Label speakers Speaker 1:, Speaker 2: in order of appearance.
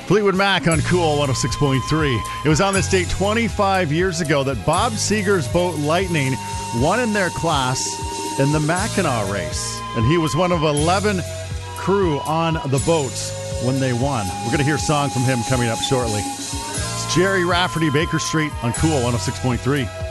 Speaker 1: Fleetwood Mac on Cool 106.3. It was on this date 25 years ago that Bob Seger's boat Lightning won in their class in the Mackinac race. And he was one of 11 crew on the boat when they won. We're going to hear a song from him coming up shortly. It's Jerry Rafferty, Baker Street on Cool 106.3.